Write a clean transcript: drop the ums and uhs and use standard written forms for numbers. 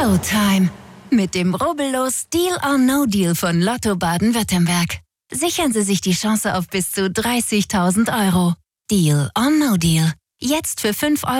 Showtime. Mit dem rubbellos Deal or No Deal von Lotto Baden-Württemberg. Sichern Sie sich die Chance auf bis zu 30.000 Euro. Deal or No Deal. Jetzt für 5 Euro